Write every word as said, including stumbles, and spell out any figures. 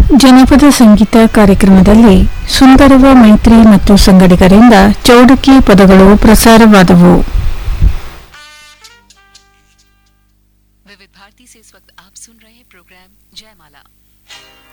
ಜನಪದ ಸಂಗೀತ ಕಾರ್ಯಕ್ರಮದಲ್ಲಿ ಸುಂದರವ ಮೈತ್ರಿ ಮತ್ತು ಸಂಗಡಿಗರಿಂದ ಚೌಡಕಿ ಪದಗಳು ಪ್ರಸಾರವಾದವು. विविध भारती से इस वक्त आप सुन रहे हैं प्रोग्राम जयमाला।